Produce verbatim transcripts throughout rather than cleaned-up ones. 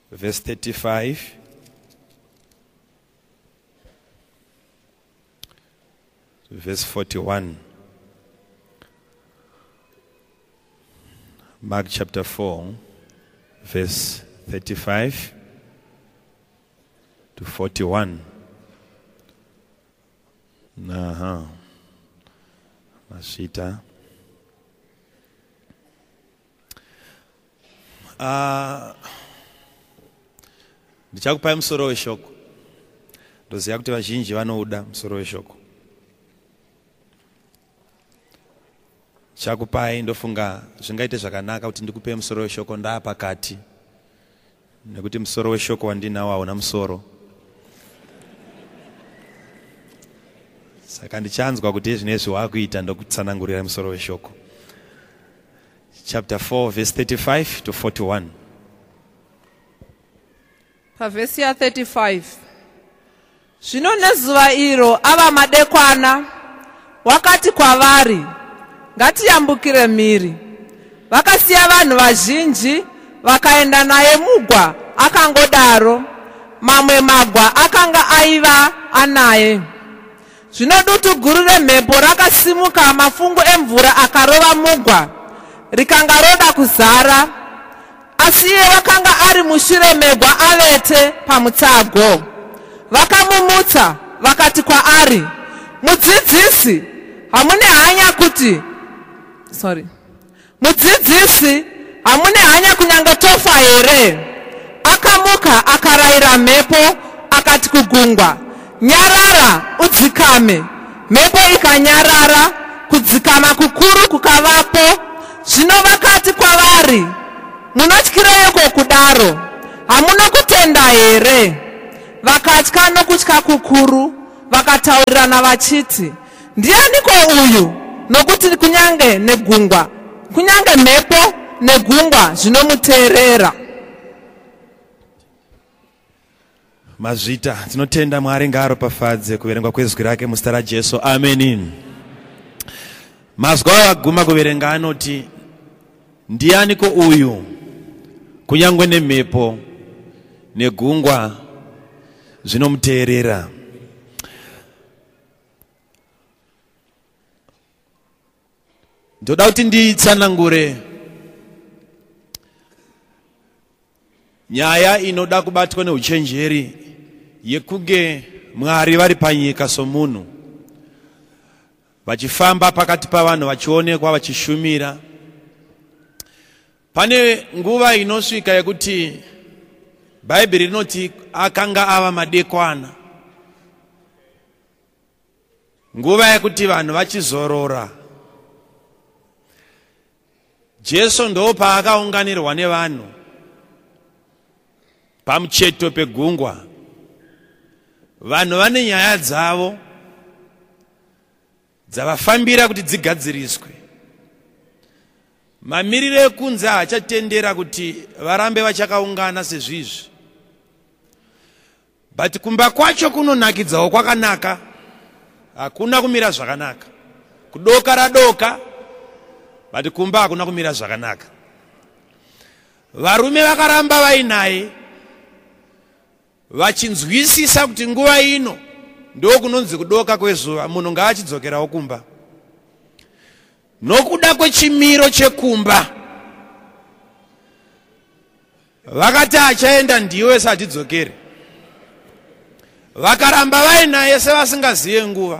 verse thirty-five to verse forty-one. Mark chapter four, verse thirty-five to forty-one. Aha. Mashita. Ah, ndichakupa musoro weshoko. Ndoziva kuti vazhinji vanouda musoro weshoko. Chakupai ndofunga zvingaite zvakanaka kuti ndikupe musoro weshoko ndapakati. Nekuti musoro weshoko wandinawo hauna musoro. Saka ndichanzwa kuti zvinezvi wakuita ndokutsanangurira musoro weshoko. Chapter four, verse thirty-five to forty-one. Verse ya thirty-five. Zvino nezuva iro ava madekwana wakati kwavari ngatiyambukire mhiri. Vakasiya vanhu vazhinji vakaenda naye mugwa akangodaro. Mamwe magwa akanga aiva anaye. Zvino dutu guru remhepo rakasimuka mafungu emvura akarova mugwa. Rikanga roda kuzara. Asi iye vakanga ari mushure megwa avete pamutsago. Vakamumutsa vakati kwaari, mudzidzisi, hamune hanya kuti sorry. Mudzidzisi, hamune hanya kunyange tofa here. Akamuka akarayira mhepo akati kugungwa, nyarara udzikame. Mhepo ikanyarara, kudzikama kukuru kukavapo. Zvino vakati kwavari, munotyireiko kudaro? Hamuna kutenda here? Vakatya nokutya kukuru, vakataurirana vachiti, ndianiko uyu? Nokuti kunyange negungwa, kunyange mhepo negungwa zvinomuteerera. Mazvita, tinotenda Mwari ngaaropafadze kuverengwa kwezwi rake muzita raJesu. Amen. Mazwi aguma kuverenga anoti, ndianiko uyu? Kunyange nemhepo negungwa zvinomuteerera. Ndoda kuti nditsanangure nyaya inoda kubatwa neuchenjeri yekunge Mwari vari panyika somunhu, vachifamba pakati pavanhu vachionekwa vachishumira. Pane nguva inosvika yekuti Bhaibheri rinoti akanga ava madekwana. Nguva yekuti vanhu vachizorora. Jesu ndo paakaunganirwa nevanhu pamucheto pegungwa. Vanhu vane nyaya dzavo dzavafambira kuti dzigadziriswe. Mamirire ekunze haachatendera kuti varambe vachakaungana sezvizvi. But kumba kwacho kunonakidzawo kwakanaka. Hakuna kumira zvakanaka. Kudoka radoka, but kumba hakuna kumira zvakanaka. Varume vakaramba vainaye, vachinzwisisa kuti nguva ino ndo kunonzi kudoka kwezuva, munhu ngaachidzokerawo kumba. Nokuda kwechimiro chekumba, vakati achaenda ndiwe satidzokere. Vakaramba vainaye sevasingaziye nguva.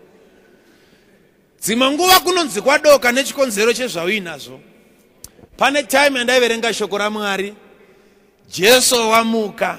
Dzimwe nguva kunonzi kwadoka nechikonzero chezvauinazvo. Pane time yandaiverenga shoko raMwari, Jesu wamuka.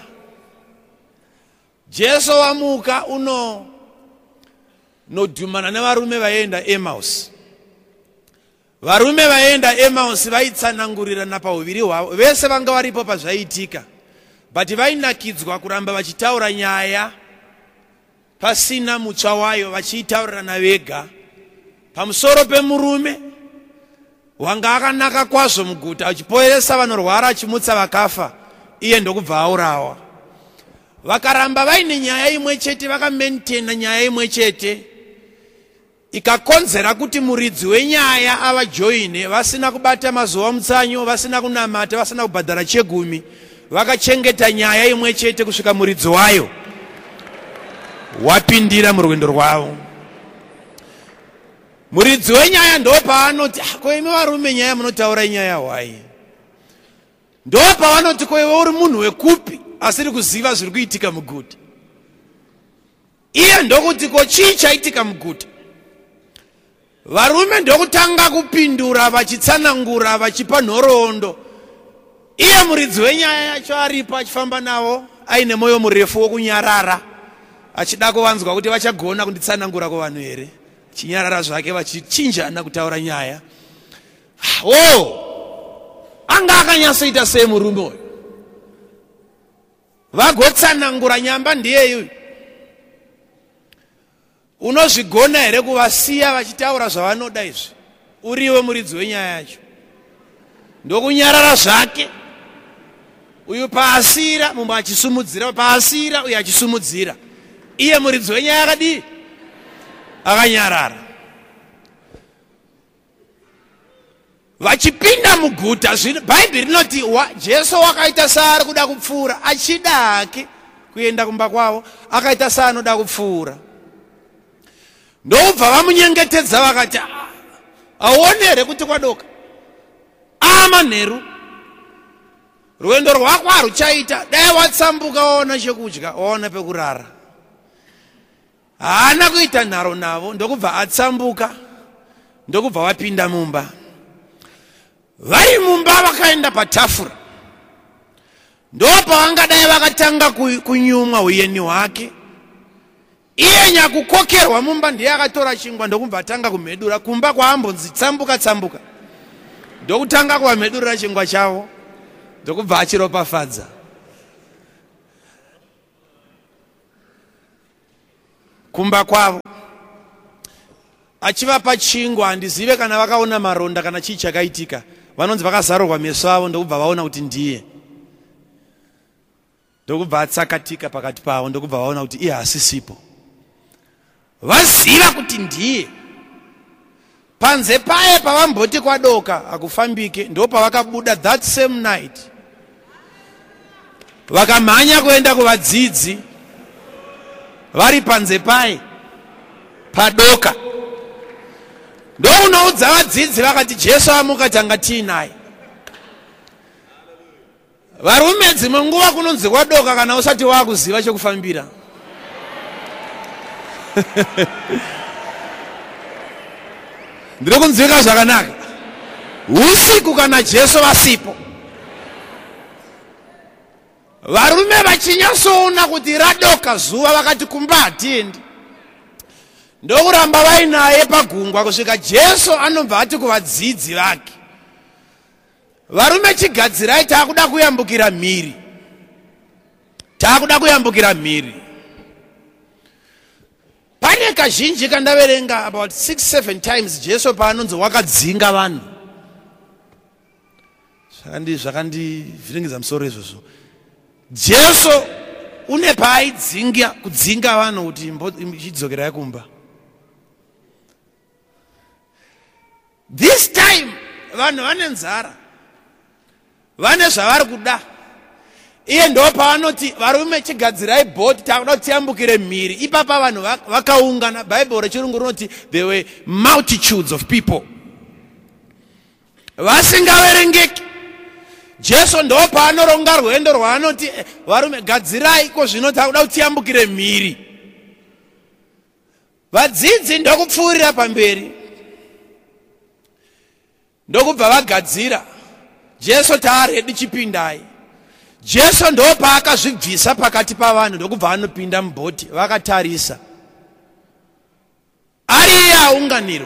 Jesu wamuka uno nodhumana nevarume vaenda Emmaus. Varume vaenda Emmaus vaitsanangurirana pauviri hwavo. Vese vanga varipo pazvaitika. But vainakidzwa kuramba vachitaura nyaya pasina mutsva wayo, vachitaurirana vega. Pamusoro pemurume wanga akanaka kwazvo muguta, achipoeresa vanorwara achimutsa vakafa, iye ndokubva aurawa. Vakaramba vaine nyaya imwe chete, vakamaintaina nyaya imwe chete. Ikakonzera kuti muridzi wenyaya avajoine, vasina kubata mazuva mutsanyo, vasina kunamata, vasina kubhadhara chegumi. vakachengeta nyaya imwe chete kusvika muridzo wayo wapindira murwendo rwavo. Muridzi wenyaya ndo paanoti ko imi varume nyaya munotaura nyaya wai, ndo pavanoti ko iwe uri munhu wekupi asiri kuziva zviri kuitika muguta. Iye ndokuti ko chii chaitika muguta. Varume ndokutanga kupindura vachitsanangura vachipa nhoroondo. Iye muridzi wenyaya yacho aripo achifamba navo aine moyo murefu wokunyarara achida kuvanzwa kuti vachagona kunditsanangura kuvanhu here, chinyarara zvake vachichinjana kutaura nyaya. Oh, anga akanyatsoita sei murume uyu? Vagotsanangura nyamba ndiyeyu. Unozvigona here kuvasiya vachitaura zvavanoda izvi uriwe muridzi wenyaya yacho? Ndokunyarara zvake. Uyu paasira mumwe achisumudzira, paasira uyu achisumudzira. Iye muridzi wenyaya akadii? Akanyarara. Vachipinda muguta zvino Bhaibheri rinoti Jesu wakaita saari kuda kupfuura, achida hake kuenda kumba kwavo akaita saanoda kupfuura. Ndobva vamunyengetedza vakati, auone here kuti kwadoka? Amanheru rwendo rwako haruchaita, dai watsambuka waona chekudya, waona pekurara. Haana kuita nharo navo, ndokubva atsambuka, ndokubva wapinda mumba. Vari mumba vakaenda patafura, ndopavangadai vakatanga kunyumwa uyeni hwake. Iye nyakukokerwa mumba ndiye akatora chingwa ndokubva atanga kumhedura. Kumba kwaambonzi tsambuka tsambuka, ndokutanga kuvamhedurira chingwa chavo, ndokubva achiropafadza. Kumba kwavo achivapa chingwa, handizive kana vakaona maronda kana chii chakaitika. Vanonzi vakazarurwa meso avo ndokubva vaona kuti ndiye. Ndokubva atsakatika pakati pavo, ndokubva vaona kuti iye hasisipo. Vaziva kuti ndiye. Panze paye pavamboti kwadoka hakufambike, ndo pavakabuda that same night. Vakamhanya kuenda kuvadzidzi vari panze paye padoka. Ndo unoudza vadzidzi vakati Jesu amuka tanga tiinaye. Varume dzimwe nguva kunonzi kwadoka kana usati wakuziva chekufambira. Ndiri kunzwika zvakanaka. Usiku kana Jesu vasipo, varume vachinyasoona kuti radoka zuva vakati kumba hatiendi. Ndokuramba vainaye pagungwa kusvika Jesu anobva ati kuvadzidzi vake, varume chigadzirai, taakuda kuyambukira mhiri, taakuda kuyambukira mhiri. Pane kazhinji kandaverenga about six seven times Jesu paanonzi wakadzinga vanhu. Zvakandi zvakandivhiringidza musoro izvozvo. Jesu une paaidzinga kudzinga vanhu kuti chidzokerai kumba. This time vanhu vane nzara, vane zvavari kuda. Iye ndo paanoti varume chigadzirai bhoti, takuda kuti tiyambukire mhiri. Ipapa vanhu vakaungana. Bhaibheri rechirungu rinoti there were multitudes of people, vasingaverengeki. Jesu ndo paanoronga rwendo rwaanoti varume gadzirai ko zvino takuda kuti tiyambukire mhiri. Vadzidzi ndokupfuurira pamberi, ndokubva vagadzira. Jesu taaredi chipindai. Jesu ndo paakazvibvisa pakati pavanhu ndokubva anopinda mubhoti. Vakatarisa, ari iye aunganirwa.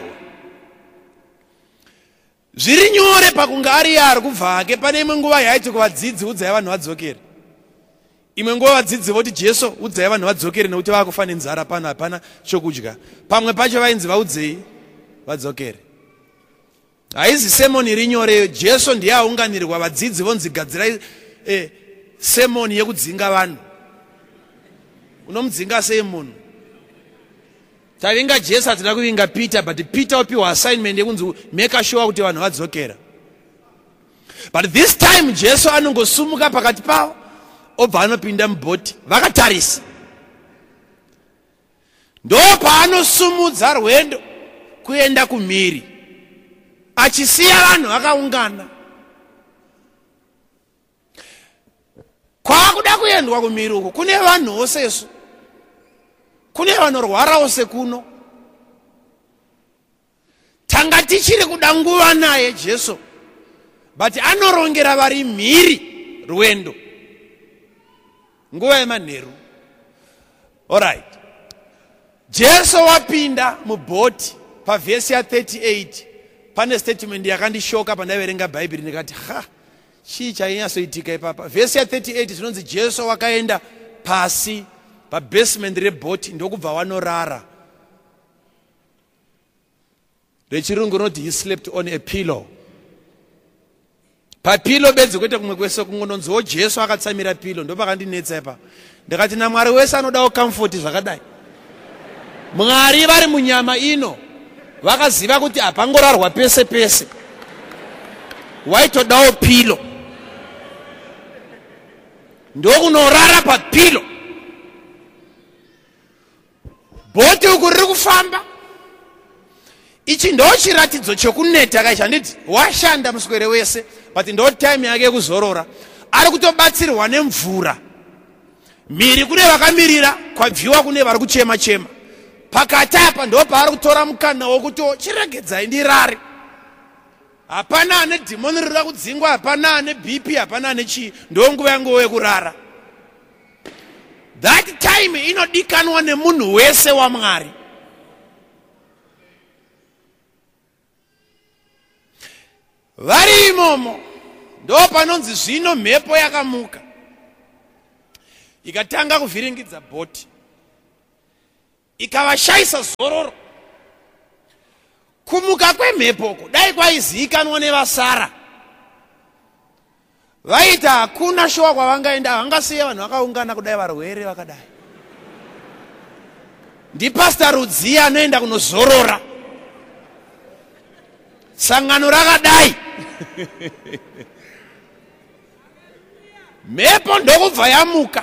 Zviri nyore pakunga ari iye ari kubva hake. Pane imwe nguva yaiti kuvadzidzi udzai vanhu vadzokere. Imwe nguva vadzidzi voti Jesu udzai vanhu vadzokere nekuti vakufa nenzara, pano hapana chokudya. Pamwe pacho vainzi vaudzei vadzokere. Haizi semoni iri nyoreyo. Jesu ndiye aunganirwa, vadzidzi vonzi gadzirai eh, semoni yekudzinga vanhu. Unomudzinga sei munhu? Tavinga Jesu hatina kuvinga Peter, but Peter opiwa assignment yekunzi make sure kuti vanhu vadzokera. But this time Jesu anongosumuka pakati pavo obva anopinda mubhoti vakatarisa. Ndo paanosumudza rwendo kuenda kumhiri achisiya vanhu vakaungana. Kwakuda kuendwa kumhiri uko kune vanhuwo sesu, kune vanorwarawo sekuno. Tanga tichiri kuda nguva naye Jesu, but anorongera vari mhiri rwendo nguva yemanheru. Alright, Jesu wapinda mubhoti pavhesi ya thirty-eight. Pane statement yakandishoka pandaverenga bhaibheri ndikati ha, chii chainyatsoitika ipapa. Vhesi ya thirty-eight zvinonzi Jesu wakaenda pasi pabasement rebhoti ndokubva wanorara. Rechirungu rinoti he slept on a pillow. Papilo bedzi kwete kumwe kwese kungononziwo Jesu akatsamira pilo. Ndo pakandinetsa ipa ndikati naMwari wese anodawo comfort zvakadai. Mwari vari munyama ino vakaziva kuti hapangorarwa pese pese, waitodawo pilo. Ndokunorara papilo. Bhoti uku riri kufamba. Ichi ndo chiratidzo chokuneta kaizvi. Handiti washanda muswere wese, but ndo time yake yekuzorora. Ari kutobatsirwa nemvura. Mhiri kune vakamirira, kwabviwa kune vari kuchema chema. Pakati apa ndo paari kutora mukana wokuti chiregedzai ndirare. Hapana ane dhimoni riri kudzingwa, hapana ane B P, hapana ane chii. Ndo nguva yangu yekurara. That time inodikanwa nemunhu wese waMwari. Vari imomo ndo panonzi zvino mhepo yakamuka ikatanga kuvhiringidza bhoti ikavashayisa zororo. Kumuka kwemhepoko dai kwaizivikanwa nevasara, vaita hakuna showa kwavangaenda, havangasiya vanhu vakaungana kudai varwere vakadai. Ndipastor Rudziya anoenda kunozorora, sangano rakadai. Mhepo ndokubva yamuka.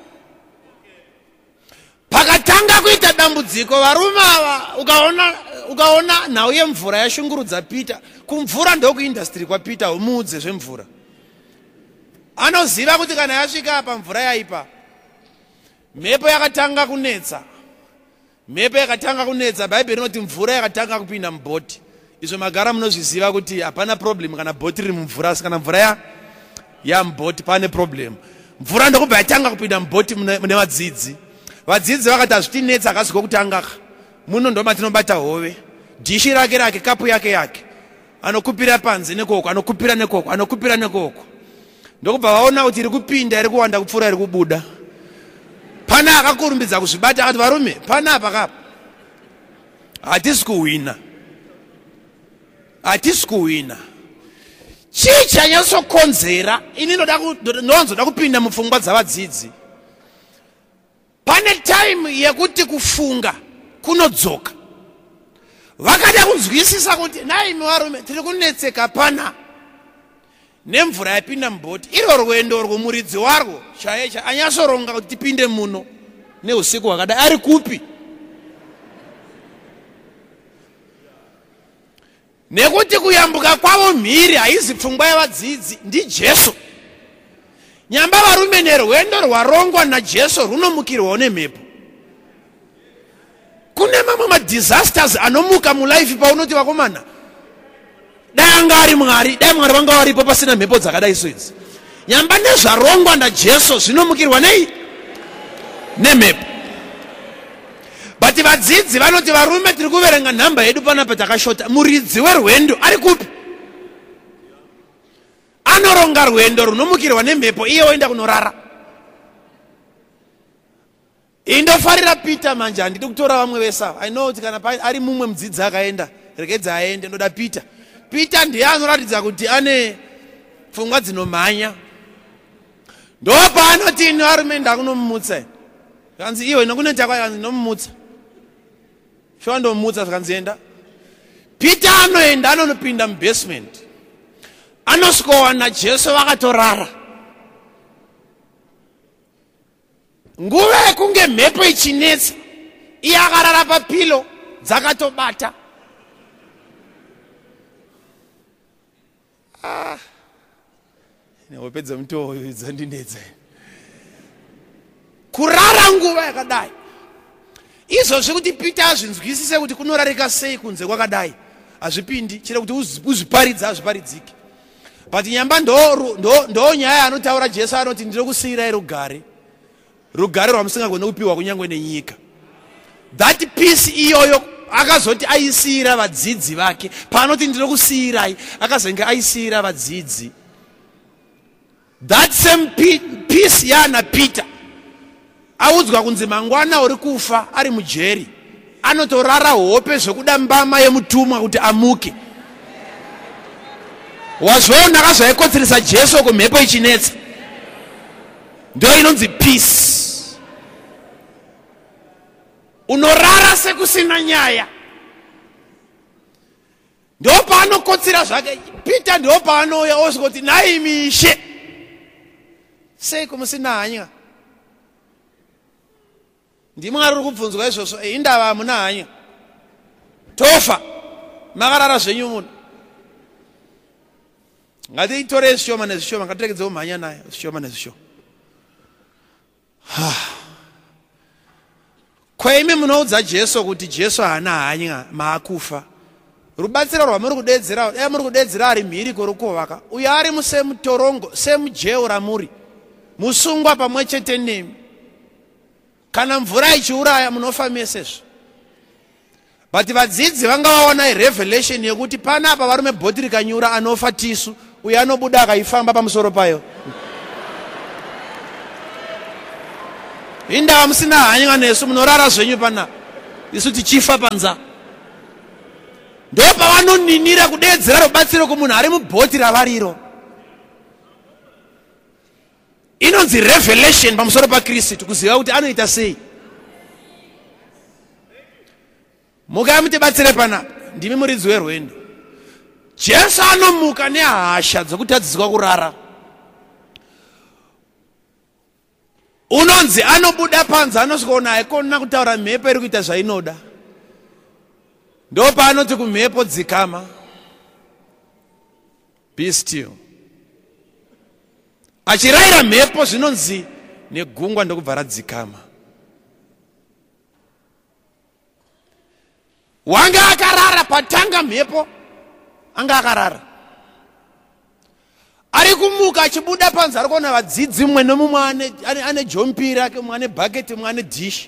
Pakatanga kuita dambudziko, varume ava ukaona ukaona nhau yemvura yashungurudza Peter. Kumvura ndokuindustry kwaPeter, umuudze zvemvura. Anoziva kuti kana yasvika apa mvura yaipa. Mhepo yakatanga kunetsa. Mhepo yakatanga kunetsa, Bhaibheri rinoti mvura yakatanga kupinda mubhoti. Izvo magara munozviziva kuti hapana problem kana bhoti riri mumvura, asi kana mvura ya yamubhoti pane problem. Mvura ndokubva yatanga kupinda mubhoti mune vadzidzi. Vadzidzi vakati hazvitinetsa akasi kokutanga. Muno ndo matinobata hove. Dhishi rake rake, kapu yake yake. Anokupira panze nekoko, anokupira nekoko, anokupira nekoko. Ndokubva vaona kuti iri kupinda, iri kuwanda kupfuura iri kubuda. Pana akakurumbidza kuzvibata akati varume, pana apa kapa. Hatisi kuwina. Hatisi kuwina. Chii chanyatsokonzera, ini ndonzoda kupinda mupfungwa dzavadzidzi. Pane time yekuti kufunga kunodzoka. Vakada kunzwisisa kuti nai varume tiri kunetseka pana nemvura yapinda mubhoti. Iro rwendo rwomuridzi warwo chaiye anyatsoronga kuti tipinde muno neusiku hwakadai ari kupi. Nekuti kuyambuka kwavo mhiri haizi pfungwa yavadzidzi, ndi Jesu. Nyamba varume nerwendo rwarongwa naJesu runomukirwawo nemhepo. Kune mamwe madisasters anomuka mulife paunoti vakomana, dai anga ari Mwari, dai Mwari vanga varipo pasina mhepo dzakadai soidzi. Nyamba nezvarongwa naJesu zvinomukirwa nei? Nemhepo. But vadzidzi vanoti varume tiri kuverenga nhamba yedu panapa takashota. Muridzi werwendo ari kupi? Anoronga rwendo runomukirwa nemhepo, iye oenda kunorara. Indofarira Peter manje, handidi kutora vamwe vese. I know kuti kana ari mumwe mudzidzi akaenda, rekedza aende, ndoda Peter. Peter ndiye anoratidza kuti ane pfungwa dzinomhanya. Ndo paanoti ino varume ndakunomumutsa. Kanzi iwe nokuneta kwayo kanzi nomumutsa. Shwa ndomumutsa zvakanzienda. Peter anoenda anonopinda mubasement. Anosvikowana Jesu vakatorara. nguva yekunge mhepo ichinetsa iye akarara papilo dzakatobata. Ah, wapedza mutoo dzandinedza. Kurara nguva yakadai izvozvi kuti Peter azvinzwisise kuti kunorarika sei kunze kwakadai hazvipindi, chira kuti uzviparidza hazviparidziki. But nyamba ndo ndo ndo nyaya anotaura Jesu anoti ndiri kusiyirai rugare, rugare rwamusingagoni kupiwa kunyangwe nenyika. That peace iyoyo akazoti aisiyira vadzidzi vake, panoti ndiri kusiyirai akazenge aisiyira vadzidzi. That same peace yana Peter audzwa kunzi mangwana uri kufa ari mujeri, anotorara hope zvokuda mbama yemutumwa kuti amuke. Wazvoona kazvaikotsirisa Jesu kumhepo ichinetsa, ndio inonzi peace. Unorara sekusina nyaya, ndio paanokotsira zvake. Peter ndio paanouya osvika kuti nhai mishe, sei kumusina hanya? Ndimwari uri kubvunzwa izvozvo, indava hamuna hanya, tofa makarara zvenyu muno. Ngatiitore zvishoma nezvishoma, ngatiregedze kumhanya naye zvishoma nezvishoma. Kwaimi munoudza Jesu kuti Jesu haana hanya maakufa. Rubatsiro rwamuri kudedzera, dai muri kudedzera ari mhiri kworukovaka, uyo ari musemutorongo semujeu ramuri, musungwa pamwe chete nemi. Kana mvura ichiuraya munofa mesezvo. But vadzidzi vanga vaona revelation yekuti panapa varume bhoti rikanyura anofa tisu, uyo anobuda akaifamba pamusoro payo. Indava musina hanya nesu, munorara zvenyu panapa, isu tichifa panza. Ndo pavanoninira kudedzera rubatsiro kumunhu ari mubhoti ravariro. Inonzi revelation pamusoro paKristu, kuziva kuti anoita sei. Mukai mutibatsire panapa, ndimi muridzi werwendo. Jesu anomuka nehasha dzokutadziswa kurara. Unonzi anobuda panze, anosvika kuti haikona kutaura mhepo iri kuita zvainoda. Ndo paanoti kumhepo dzikama, be still. Achirayira mhepo zvinonzi negungwa ndokubva radzikama. Wanga akarara patanga mhepo, anga akarara. Ari kumuka achibuda panze, ari kuona vadzidzi mumwe nomumwe ane ane jompiri rake, mumwe ane bhaketi, mumwe ane dishi.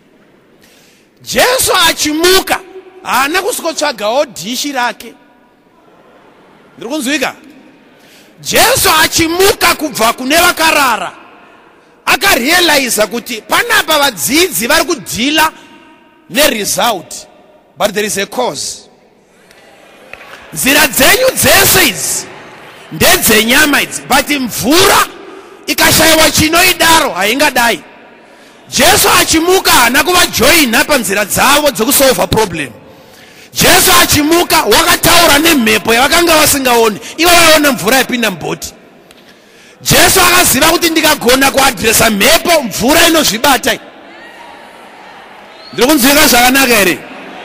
Jesu achimuka haana kusvikotsvagawo dhishi rake. Ndiri kunzwika? Jesu achimuka kubva kune vakarara, akarealiza kuti panapa vadzidzi vari kudhila neresult, but there is a cause. Nzira dzenyu dzese idzi ndedzenyama idzi, but mvura ikashayiwa chinoidaro haingadai. Jesu achimuka haana kuvajoina panzira dzavo dzokusolva problem. Jesu achimuka wakataura nemhepo yavakanga vasingaoni, ivo vaona mvura yapinda mubhoti. Jesu akaziva kuti ndikagona kuadresa mhepo, mvura inozvibata. Ndiri kunzwika zvakanaka here?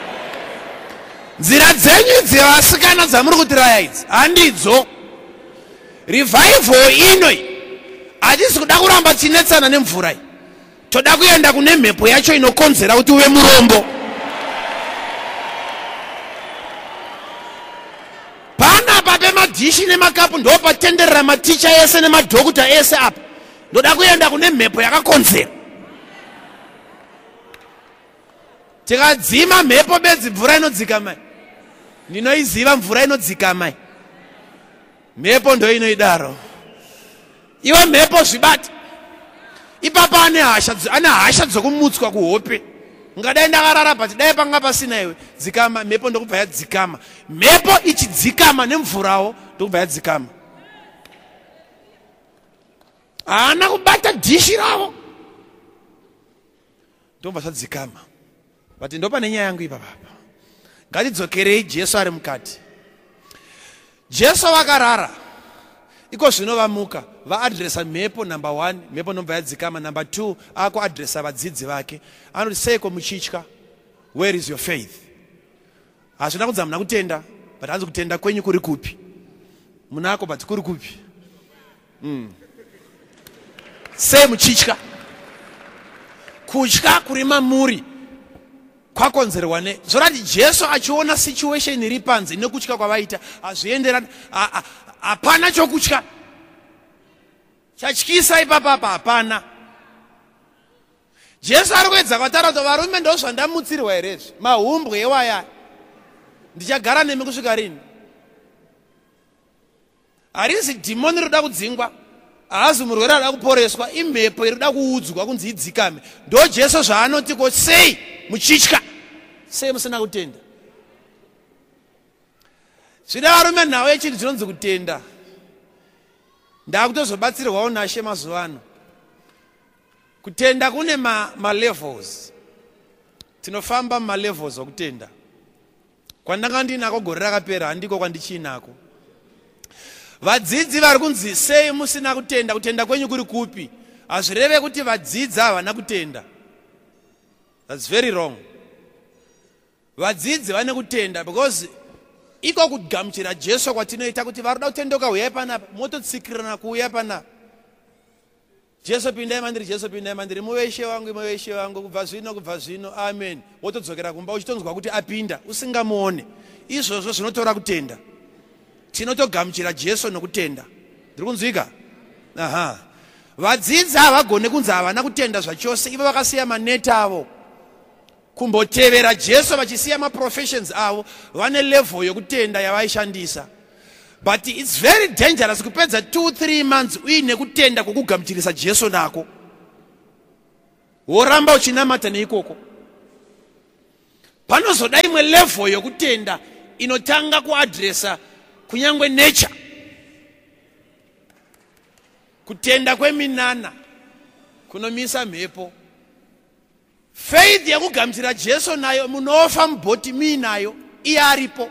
Nzira dzenyu idzi vasikana dzamuri kutiraya idzi handidzo. Revival inoi hatisi kuda kuramba tinetsana nemvura, toda kuenda kune mhepo yacho inokonzera kuti uve murombo. Panapa pemadhishi nemakapu ndo patenderera maticha ese nemadhokuta ese apa. Ndoda kuenda kune mhepo yakakonzera. Tikadzima mhepo bedzi mvura inodzikama. Ndinoiziva mvura inodzikama. Mhepo ndo inoidaro. Iwe mhepo zvibata. Ipapa ane hasha, ane hasha dzokumutswa kuhope. Ngadai ndakarara pati dai panga pasina iwe dzikama, mhepo ndokubva yadzikama. Mhepo ichidzikama nemvurawo ndokubva yadzikama. Haana kubata dhishi ravo, ndokubva zvadzikama. But ndo pane nyaya yangu ipapa. Ngatidzokerei Jesu ari mukati. Jesu vakarara, iko zvino vamuka vaadresa mhepo number one, mhepo nobva yadzikama. Number two, akuadresa vadzidzi vake anoti seiko muchitya, where is your faith? Hazvina kudza muna kutenda, but hanzi kutenda kwenyu kuri kupi? Munako but kuri kupi? Mm. Sei muchitya. Kutya kuri mamuri kwakonzerwa ne zvorati Jesu achiona situation iri panze nekutya kwavaita hazvienderani, hapana chokutya chatyisa ipapapa, hapana. Jesu ari kuedza kwataura kuti varume ndo zvandamutsirwa here izvi, mahumbwe ewaya, ndichagara nemi kusvika rini? Harizi dhimoni rinoda kudzingwa, haazi murwere anoda kuporeswa, imhepo irikuda kuudzwa kunzi idzikame. Ndo Jesu zvaanoti ko sei muchitya, sei musina kutenda. Zvida varume nhau yechinhu chinonzi kutenda. Ndakutozobatsirwawo naShe mazuva ano. Kutenda kune ma, ma levels. Tinofamba ma levels okutenda. Kwandanga ndinako gore rakapera handiko kwandichiinako. Vadzidzi vari kunzi sei musina kutenda, kutenda kwenyu kuri kupi? Hazvireve kuti vadzidzi havana kutenda. That's very wrong. Vadzidzi vane kutenda because iko kugamuchira Jesu kwatinoita kuti varuda kutendoka uyai panapa, mototsikirana kuuya panapa. Jesu pindai mandiri, Jesu pindai mandiri, muve Ishe wangu, muve Ishe wangu, kubva zvino, kubva zvino, amen. Wotodzokera kumba uchitonzwa kuti apinda, usingamuone. Izvozvo zvinotora kutenda. Tinotogamuchira Jesu nokutenda. Ndiri kunzwika? Aha. Vadzidzi havagone kunzi havana kutenda zvachose, ivo vakasiya maneti avo kumbotevera Jesu, vachisiya maprofessions avo, vane level yokutenda yavaishandisa. But it's very dangerous kupedza two three months uine kutenda kukugamuchirisa Jesu nako, woramba uchinamata neikoko. Panozoda imwe level yokutenda inotanga kuadresa kunyangwe nature, kutenda kweminana kunomisa mhepo. Faith yakugamuchira Jesu nayo munofa mubhoti miinayo iye aripo.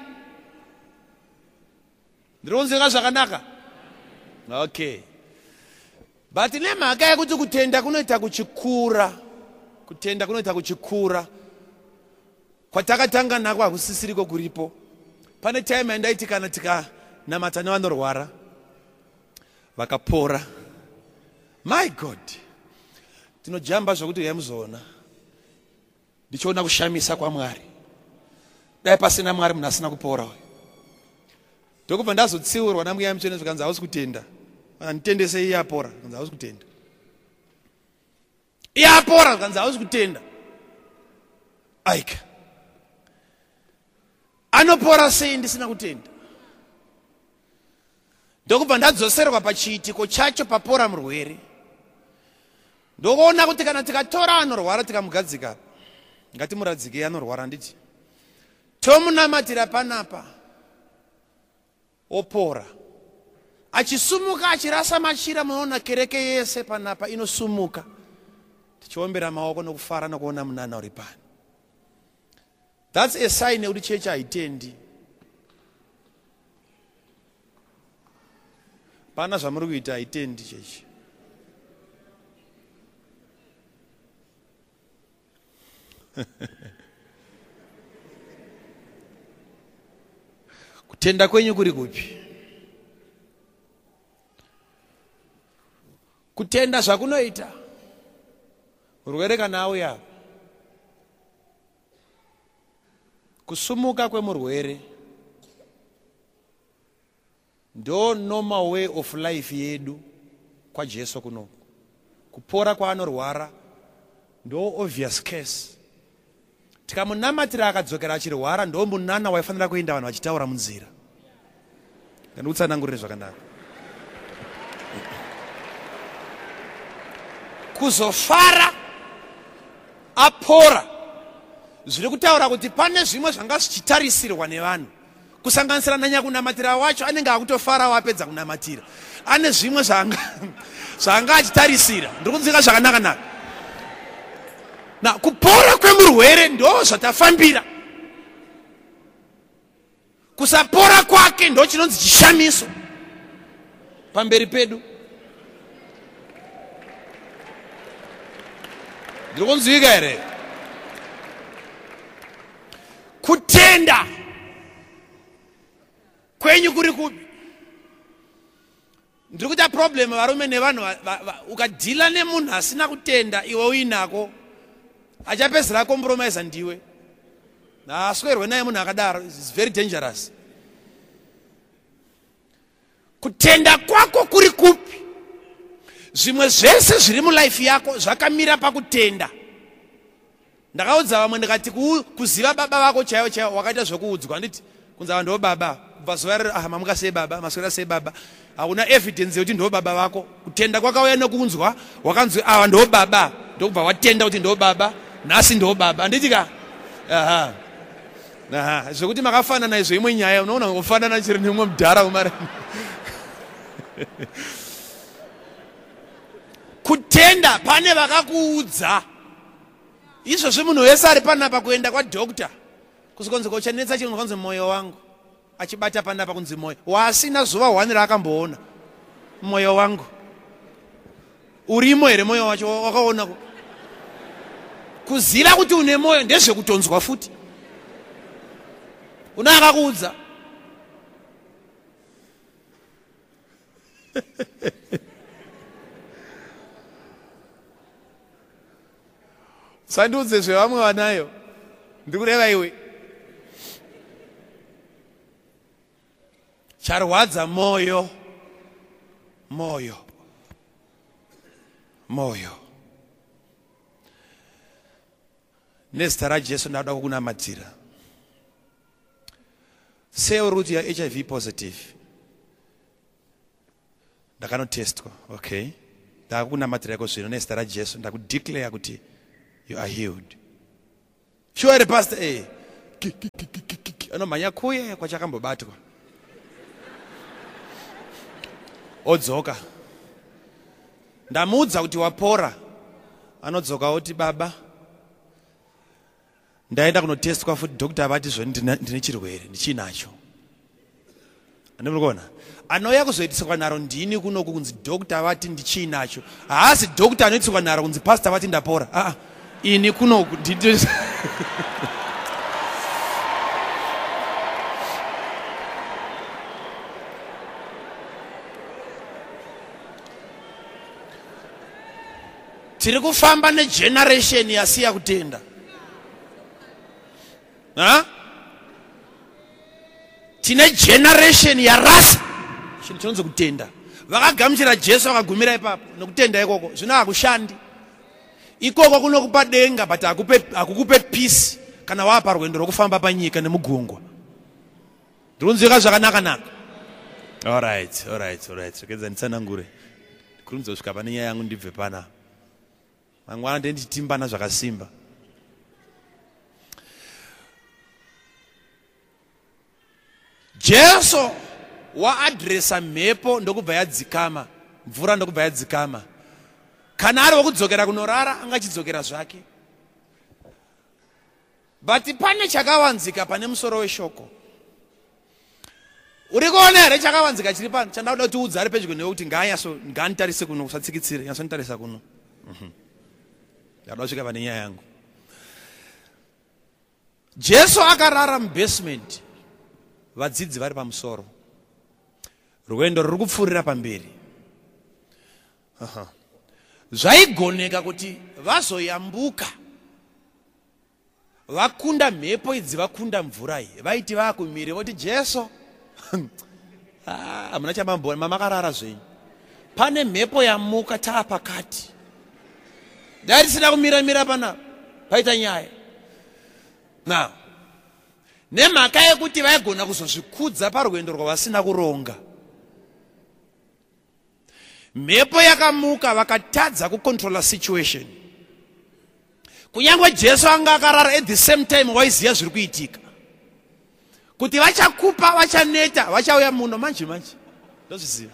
Ndironzeka zvakanaka? Okay. But nemhaka yekuti kutenda kunoita kuchikura, kutenda kunoita kuchikura, kwatakatanga nako hakusisiriko kuripo. Pane time yandaiti kana tikanamata nevanorwara vakapora, my God, tinojamba zvokuti yamuzoona ndichiona kushamisa kwaMwari. Dai pasina Mwari munhu asina kupora. Ndokubva ndazotsiurwa namweya mutsvene zvikanzi hausi kutenda. Anditendese iye apora, zvikanzi hausi kutenda. Iye apora, zvikanzi hausi kutenda. Aika. Anopora sei ndisina kutenda? Ndokubva ndadzoserwa pachiitiko chacho papora murwere. Ndokuona kuti kana tikatora anorwara tikamugadzika, ngatimuradzike anorwara nditi, tomunamatira panapa opora, achisumuka achirasa machira, munoona kereke yese panapa inosumuka, tichiombera maoko nokufara nokuona munana uri pano. That's a sign yekuti chechi haitendi. Pana zvamuri kuita haitendi chechi. Kutenda kwenyu kuri kupi? Kutenda zvakunoita urwere kana auya, kusumuka kwemurwere ndo normal way of life yedu kwa Jesu kuno. Kupora kwaanorwara ndo obvious case. Tikamunamatira akadzokera achirwara ndo munana waifanira kuenda vanhu vachitaura munzira. Ndikutsanangurire zvakanaka. Kuzofara apora zviri kutaura kuti pane zvimwe zvanga zvichitarisirwa nevanhu, kusanganisira nanyakunamatira wacho anenge akutofara wapedza kunamatira. Ane zvimwe zvanga zvanga achitarisira. Ndiri kunzwika zvakanaka naka. Na kupora kwemurwere ndo zvatafambira. Kusapora kwake ndo chinonzi chishamiso. pamberi pedu. Ndiri kunzwika here? Kutenda kwenyu kuri kupi? Ndiri kuita problem varume nevanhu ukadhila nemunhu asina kutenda iwe uinako achapedzera compromise ndiwe. Aswerwe naye munhu akadaro, is very dangerous. Kutenda kwako kuri kupi? Zvimwe zvese zviri mulife yako zvakamira pakutenda. Ndakaudza vamwe ndikati kuziva baba vako chaiwo chaiwo wakaita zvekuudzwa nditi kunzi ava ndo baba kubva zuva rero ah mamuka sei baba maswera sei baba hauna evidence yekuti ndo baba vako. Kutenda kwakauya nekuunzwa wakanzi ava ndo baba ndokubva watenda kuti ndo baba nhasi ndo baba anditi ka aha aha zvekuti makafanana izvo imwe nyaya unoona ngofanana chiri nemwe mudhara umare. Kutenda pane vakakuudza izvozvo munhu wese ari panapa kuenda kwadhokta kusikonzi kochanetsa chinhu kunzi mwoyo wangu achibata panapa kunzi mwoyo wasina zuva one raakamboona mwoyo wangu urimo here mwoyo wacho wakaona kuziva kuti une mwoyo ndezvekutonzwa futi una akakuudza. Sandiudze zvevamwe vanayo ndikureva iwe charwadza moyo moyo moyo. Nezita raJesu ndada kukunamatira. Sei uri kuti ya H I V positive? Ndakanotestwa, okay. Ndakukunamatira iko zvino nezita raJesu ndakudeclare kuti you are healed. Sure the pastor eh anomhanya kuye kwachakambobatwa odzoka. Ndamuudza kuti wapora anodzoka oti baba ndaenda kunotestwa futi doctor vati zvoni ndine chirwere ndichinacho. Andimukona anouya kuzoitiswa naro ndini kunoku kunzi doctor vati ndichinacho. Haasi doctor anoitiswa naro kunzi pastor vati ndapora. Ah ini kunoku ndito. Tiri kufamba negeneration yasiya kutenda. Ha? Tine generation yarasa chinhu chinonzi kutenda. Vakagamuchira Jesu vakagumira ipapo nokutenda ikoko zvino hakushandi. Ikoko kunokupa denga but hakukupe peace kana wapa rwendo rwokufamba panyika nemugungwa. Ndikunzwika zvakanaka naka. All right, all right, all right. Sokedza nditsanangure. Kurunzo kusvika pane nyaya yangu ndibve pana. Mangwana ndenditimbana zvakasimba. Jesu waadresa mhepo ndokubva yadzikama, mvura ndokubva yadzikama. Kana ari wokudzokera kunorara angachidzokera zvake. But pane chakawanzika pane musoro weshoko. Uri kuona here chakawanzika chiri pano chandakuda kuti udze ari pedyo newe kuti ngaanyaso ngaanitarise kuno usatsikitsire nyasonitarisa kuno. Mhm. Ndada kusvika pane nyaya yangu. Jesu akarara mubasement. Vadzidzi vari pamusoro. Rwendo ruri kupfuurira pamberi. Aha. Zvaigoneka kuti vazoyambuka vakunda mhepo idzi vakunda mvura iyi vaiti vakumire voti Jesu ah hamuna chamambona mamakarara zvenyu pane mhepo yamuka taa pakati ndarisina kumira mira pana paita nyaya. Now nemhaka yekuti vaigona kuzozvikudza parwendo rwavasina kuronga mhepo yakamuka vakatadza kucontrola situation. Kunyangwe Jesu anga akarara at the same time waiziya zviri kuitika kuti vachakupa vachaneta vachauya muno manje manje ndozviziva.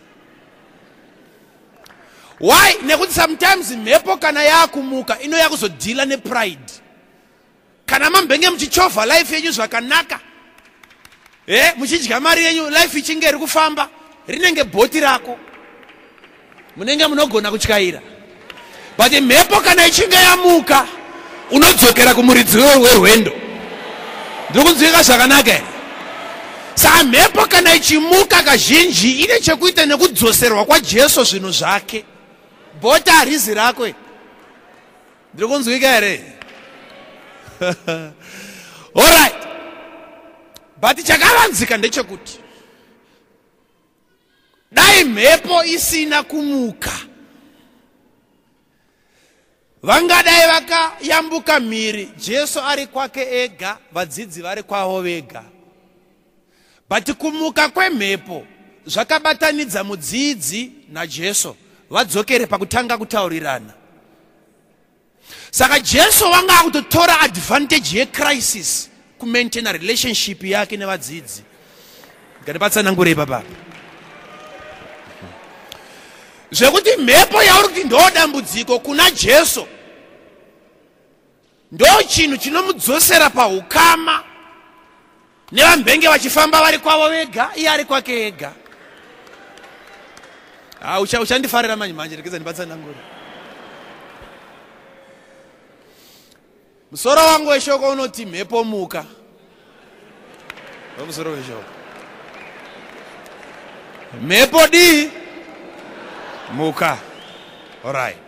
Why? Nekuti sometimes mhepo kana yakumuka inoya kuzodhila nepride. Kana mambenge muchichovha life yenyu zvakanaka eh muchidya mari yenyu life ichinge iri kufamba rinenge bhoti rako munenge munogona kutyaira. But mhepo kana ichinge yamuka unodzokera kumuridzi werwendo. Ndiri kunzwika zvakanaka here? Saka mhepo kana ichimuka kazhinji ine chekuita nekudzoserwa kwaJesu zvinhu zvake. Bhota harizi rako. Ndiri kunzwika here? Alright. But chakavanzika ndechekuti dai mhepo isina kumuka, vangadai vakayambuka mhiri, Jesu ari kwake ega, vadzidzi vari kwavo vega. But kumuka kwemhepo zvakabatanidza mudzidzi naJesu vadzokere pakutanga kutaurirana. Saka Jesu wanga akutotora advantage yecrisis kumaintain relationship yake nevadzidzi. Ngatipatsanangure papa. Zvekuti mhepo yauri kuti ndo dambudziko kuna Jesu ndo chinhu chinomudzosera paukama nevambenge vachifamba vari kwavo vega, iye ari kwake ega. Ah, uchandifarira manje manje, rekeza ndipatsanangure. Musoro wangu weshoko unoti mhepo muka. Musoro weshoko. Mhepo di muka. Alright.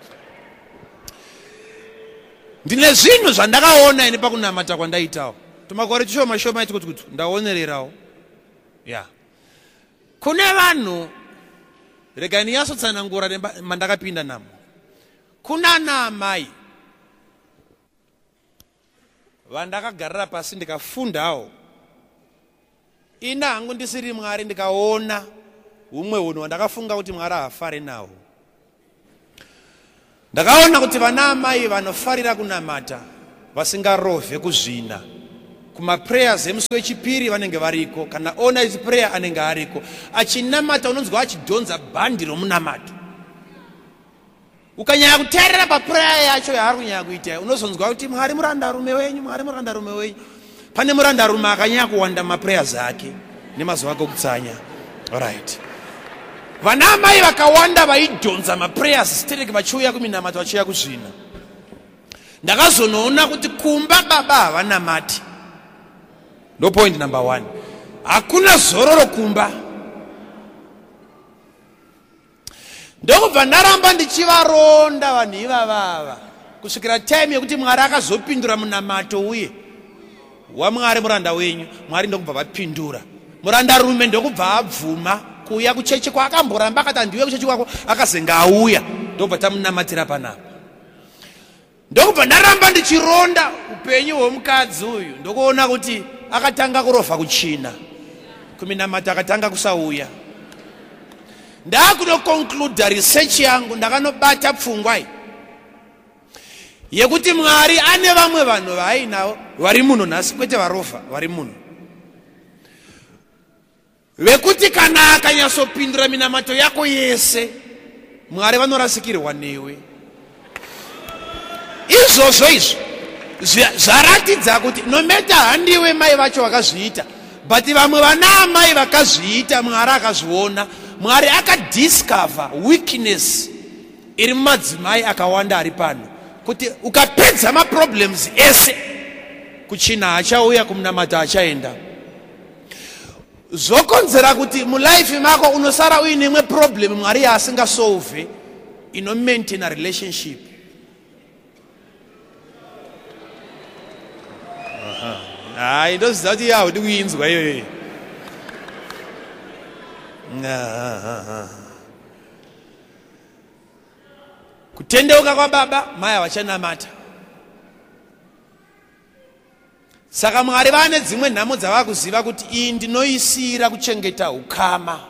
Ndine zvinhu zvandakaona ine pakunamata kwandaitawo. Tumakore tushoma shoma iti kuti ndaonererawo. Yeah. Kune vanhu regani yasotsanangura mandakapinda namo. Kuna namai vandakagarira pasi ndikafundawo. Ina hangu ndisiri Mwari ndikaona umwe unhu wandakafunga kuti Mwari afare nawo. Ndakaona kuti vana amai vanofarira kunamata vasingarovhe kuzvina. Kuma prayers emusi wechipiri vanenge variko, kana ona izi prayer anenge ariko. Achinamata unonzwa achidhonza bhandi romunamato. Ukanyanya kuteerera paprayer yacho yaari kunyanya kuita, unozonzwa kuti Mwari murandarume wenyu, Mwari murandarume wenyu. Pane murandarume akanyanya kuwanda maprayers ake nemazuva ake okutsanya. Alright. Vana amai vakawanda vaidhonza maprayers stereke vachiuya kuminamato vachiuya kuzvina. Ndakazonoona kuti kumba baba havanamati. No point number one. Hakuna zororo kumba. Ndokubva ndaramba ndichivaronda vanhu ivavava kusvikira time yekuti Mwari akazopindura munamato uye waMwari muranda wenyu. Mwari ndokubva vapindura. Murandarume ndokubva abvuma kuuya kuchechi kwaakamboramba akati andiuye kuchechi kwako akazenga auya. Ndokubva tamunamatira panapa. Ndokubva ndaramba ndichironda upenyu hwomukadzi uyu ndokuona kuti akatanga kurovha kuchina. Kuminamata akatanga kusauya. Ndakunoconclude research yangu ndakanobata pfungwa yekuti Mwari ane vamwe vanhu vaainawo vari muno nhasi, kwete varovha, vari muno, vekuti kana akanyatsopindura minamato yako yese Mwari vanorasikirwa newe. Izvozvo izvo zvaratidza kuti no matter handiwe mai vacho vakazviita, but vamwe vana amai vakazviita Mwari akazviona. Mwari akadiscover weakness iri mumadzimai akawanda ari pano, kuti ukapedza maproblems ese kuchina achauya, kumunamata achaenda. Zvokonzera kuti mulife mako unosara uine imwe problem Mwari yasingasolve ino maintain a relationship. Hai, ndoziva kuti haudi kuinzwa iyoyo. Kutendeuka kwababa mai havachanamata. Saka Mwari vane dzimwe nhamo dzavakuziva kuti iyi ndinoisira kuchengeta ukama.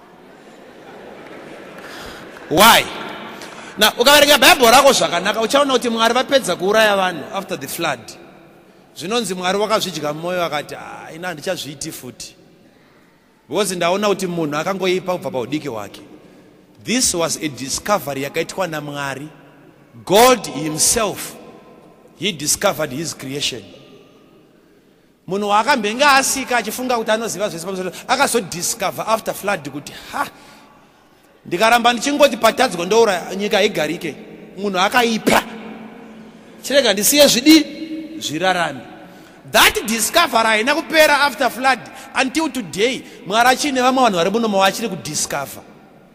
Why? Na ukaverenga Bible rako zvakanaka uchaona kuti Mwari vapedza kuuraya vanhu after the flood. Zvinonzi Mwari wakazvidya mumwoyo akati ah, ina handichazviiti futi. Because ndaona kuti munhu akangoipa kubva paudiki hwake. This was a discovery yakaitwa naMwari. God himself, he discovered his creation. Munhu wakambenga asika achifunga kuti anoziva zvese pamusoro, akazodiscover after flood kuti ha, ndikaramba ndichingoti patadzwa ndoura nyika igarike munhu akaipa chirega ndisiye zvidi zvirarame. That discover haina kupera after flood until today. Mwari achine vamwe vanhu vari muno vachiri kudiscover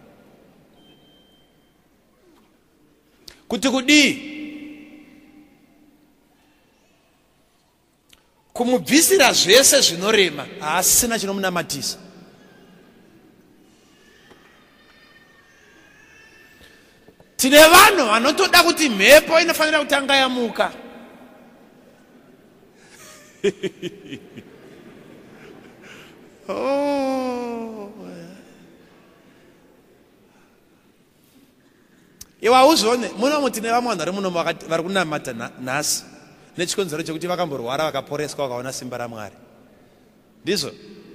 kuti kudii kumubvisira zvese zvinorema haasina chinomunamatisa. Tine vanhu vanotoda kuti mhepo inofanira kutanga yamuka. Oh. Iwa uzone muno mutine vamwe vanhu vari muno vari kunamata nhasi nechikonzero chekuti vakamborwara vakaporeswa vakaona simba raMwari. Ndizvo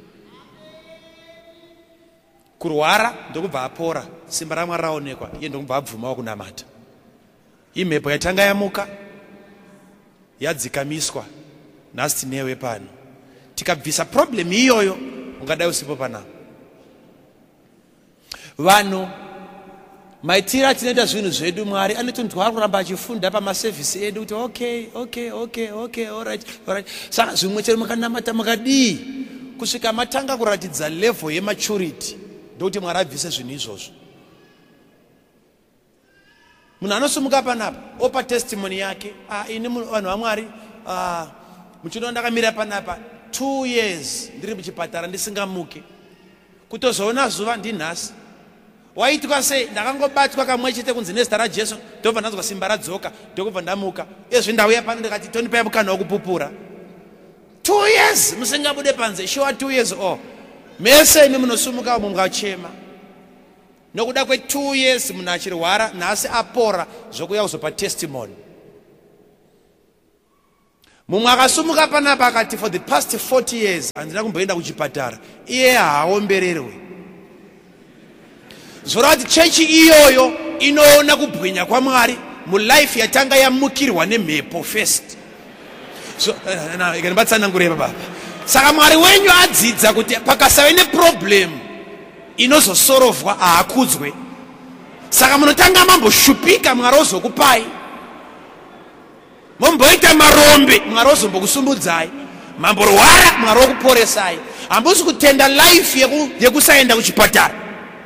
kurwara ndokubva apora, simba raMwari raonekwa, iye ndokubva abvumawo kunamata. Imhepo yatanga yamuka yadzikamiswa, nhasi tinewe pano. Tikabvisa problem iyoyo ungadai usipo panapo. Vanhu maitira tinoita zvinhu zvedu Mwari anotondwa kuramba achifunda pamasevhisi edu kuti okay okay okay okay all right all right. Saka zvimwe chero mukanamata mukadii kusvika matanga kuratidza level yematurity ndokuti Mwari abvise zvinhu izvozvo. Munhu anosumuka panapa opa testimony yake, ah ini vanhu vaMwari ah muchino ndakamira panapa two years ndiri muchipatara ndisingamuke, kutozoona zuva ndinhasi. Waitwa sei ndakangobatwa kamwe chete kunzi nezita raJesu ndobva ndanzwa simba radzoka ndokubva ndamuka. Ezvi ndauya pano ndikati tonipai mukana wokupupura. Two years musingabude panze, sure two years oh. Mese imi munosumuka umu mukachema. Nokuda kwe two years munhu achirwara nhasi apora zvokuya kuzopa testimony. Mumwe akasumuka panapa akati for the past forty years handina kumboenda kuchipatara, iye haaombererwe. Zorati chechi iyoyo inoona kubwinya kwaMwari mulife yatanga yamukirwa nemhepo first. So na ikanibatsana ngureba baba. Saka Mwari wenyu adzidza kuti pakasave neproblem inozosorovwa aakudzwe. Saka munotanga mamboshupika Mwari ozokupai. Momboita marombe Mwari ozombokusumbudzai. Mamborwara Mwari okuporesai. Hambosi kutenda life yeku yekusaenda kuchipatara.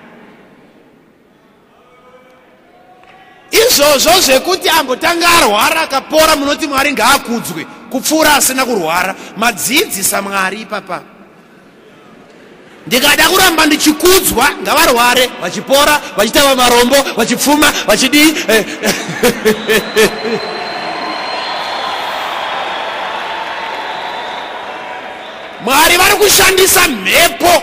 Izvozvo zvekuti angotanga arwara akapora munoti Mwari ngaakudzwe kupfuura asina kurwara. Madzidzisa Mwari ipapa. Ndikada kuramba ndichikudzwa ngavarware vachipora vachita marombo vachipfuma vachidii. Mwari vari kushandisa mhepo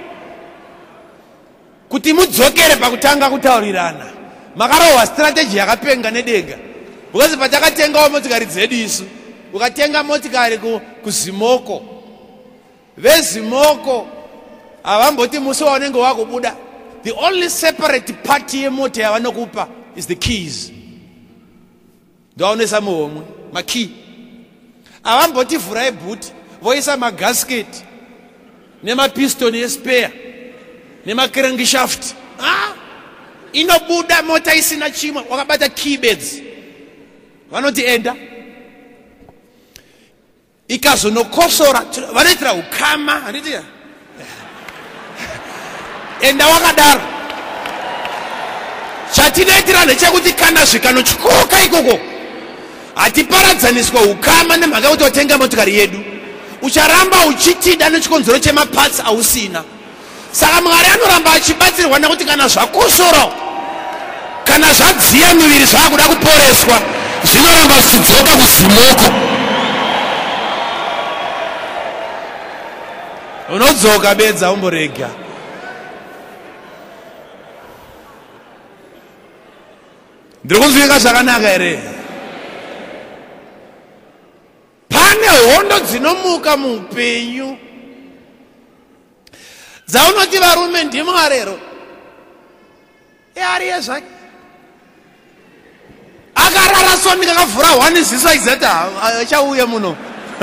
kuti mudzokere pakutanga kutaurirana. Makarohwa strategy yakapenga nedenga. Because patakatengawo motikari dzedu isu, ukatenga motikari kuzimoko, vezimoko havamboti musi waunenge wakubuda, the only separate party yemota yavanokupa is the keys. Ndoaonesa muhomwe makey. Havamboti vhurai bhuti voisa magasket nemapistoni espare nemakrankshaft. Ah, inobuda mota isina chimwe, wakabata keybeds. Vanoti enda ikazonokosora vanoitira ukama handiti enda wakadaro. Chatinoitira ndechekuti kana zvikanotyuka ikoko hatiparadzaniswa ukama nemhaka yekuti watenga motikari yedu, ucharamba uchitida nechikonzero chemapatsi ausina. Saka Mwari anoramba achibatsirwa nekuti kana zvakosora kana zvadziya miviri zvakuda kuporeswa zvinoramba zvichidzoka kuzimoko. Unodzoka bedza umborega. Ndiri kunzwika zvakanaka here? Pane hondo dzinomuka muupenyu dzaunoti varume ndimarero ari yezvake akarara so ndikakavhura one ziso aizati achauya muno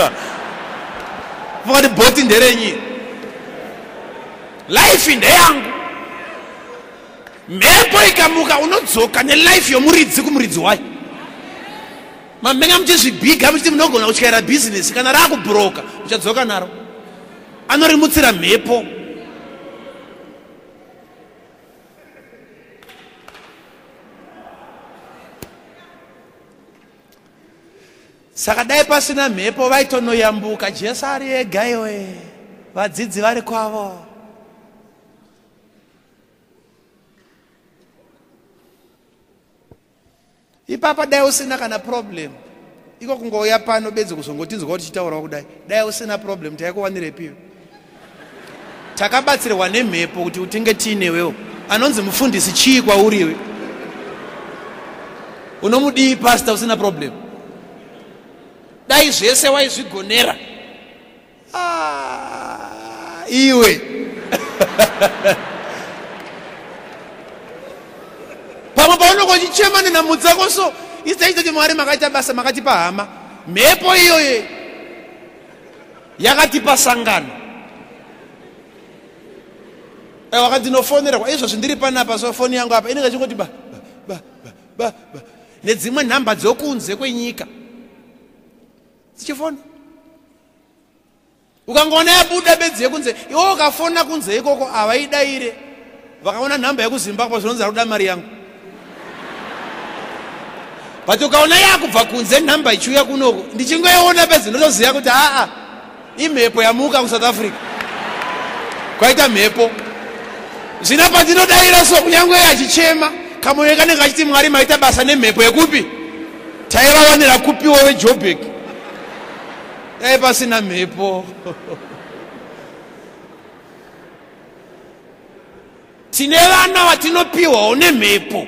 vakati bhoti nderenyi life ndeyangu mhepo ikamuka unodzoka nelife yomuridzi kumuridzi wayo. Mamenga muchizvibhiga muchiti munogona kutyaira bhizinesi, kana raakubhuroka uchadzoka naro. Anorimutsira mhepo. Saka dai pasina mhepo vaitonoyambuka. Jesu ari ega iwe, vadzidzi vari kwavo. Ipapa dai usina kana problem, iko kungouya pano bedzi kuzongotinzwa kuti chitaurawo kudai. Dai usina problem taikuwanirepiwo. Takabatsirwa nemhepo kuti utinge tiinewewo. Anonzi mufundisi chii kwauriwe? Unomudii pastor usina problem? Dai zvese waizvigonera. Ah, iwe. Pamwe paunokochichema nenamudzako so, isitaitoti Mwari makaita basa makatipa hama. Mhepo iyoye yakatipa sangano. Eh, wakati nofonera kwa izvo zvindiri panapa so foni yangu apa inenge chingoti ba ba ba ba ba nedzimwe nhamba dzokunze kwenyika. Sichifona. Ukangona yabuda bedzi yekunze, iwo ukafona kunze ikoko avaidaire. Vakaona nhamba yekuZimbabwe zvinonzi ari kuda mari yangu. But ukaona yakubva kunze nhamba ichiuya kunoko, ndichingoiona bedzi ndotoziva kuti a a imhepo yamuka kuSouth Africa. Kwaita mhepo. Zvina pandinodaira so kunyange achichema, kamoyo kanenge kachiti Mwari maita basa nemhepo yekupi? Taivawanira kupiwo weJoburg. Dai pasina mhepo. Tine vana vatinopiwawo nemhepo.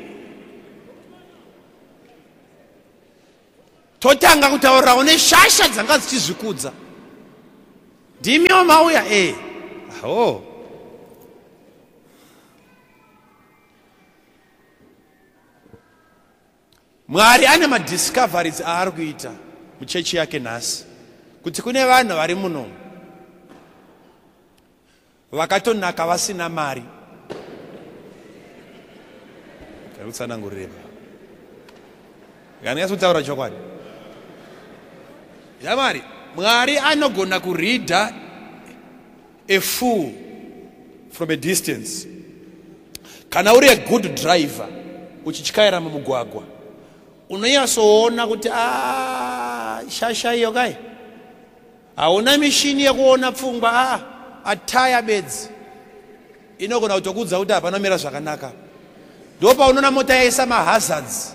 Totanga kutaurawo neshasha dzanga dzichizvikudza. Ndimiwo mauya eh. Aho. Mwari ane madiscoveries aari kuita muchechi yake nhasi. Kuti kune vanhu vari muno vakatonaka vasina mari. Karutsanangurira. Gani yasutaura chokwadi. Yamari, Mwari anogona kureader a fool from a distance. Kana uri a good driver, uchichikaira mumugwagwa, unoyasoona kuti ah shasha iyo kai. Hauna mishini yekuona pfungwa ah ataya bedzi. Inogona kutokudza kuti hapana mira zvakanaka. Ndopa unoona mota yaisa mahazards.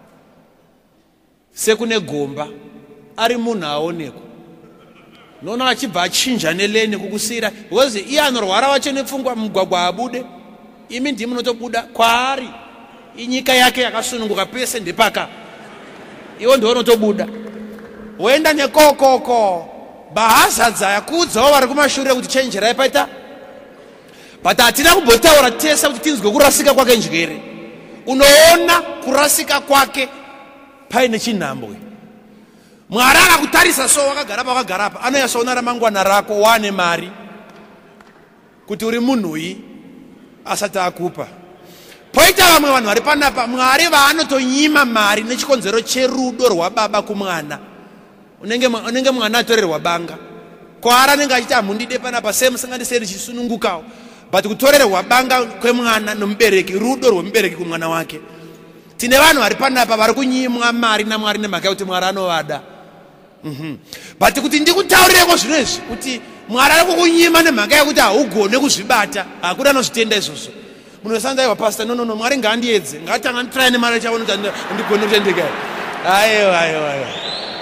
Sekune gomba ari munhu aonekwa. Noona achibva achinja neleni kukusira because iye anorwara wacho nepfungwa mugwagwa abude. Imi ndimi munotobuda kwaari. Inyika yake yakasununguka pese ndepaka. Iwo ndiwo unotobuda. Woenda nekokoko. Bahazadza yakudzawo vari kumashure kuti chenjerai paita. But hatina kumbotaura tese kuti tinzwe kurasika kwake njere. Unoona kurasika kwake paine chinhambwe. Mwari akakutarisa so wakagara pa wakagara pa anoyasoona ramangwana rako wane mari kuti uri munhuyi asati akupa. Poita vamwe vanhu vari panapa Mwari vaanotonyima mari nechikonzero cherudo rwababa kumwana. Unenge unenge mwana atorerwa banga. Kwara anenge achiti amundide panapa semusingandiseri chisunungukawo. But kutorerwa banga kwemwana nomubereki rudo rwomubereki kumwana wake. Tine vanhu vari panapa vari kunyimwa mari naMwari nemhaka yekuti Mwari anovada. Mhm. But kuti ndikutaurireko zvino izvi kuti Mwari ari kukunyima nemhaka yekuti haugone kuzvibata, hakuna anozvitenda izvozvo. Munhu wesandaiwa pastor no no no Mwari ngaandiedze, ngatanga nditry nemari chawo kuti ndigone kutendeka. Aiwa aiwa aiwa.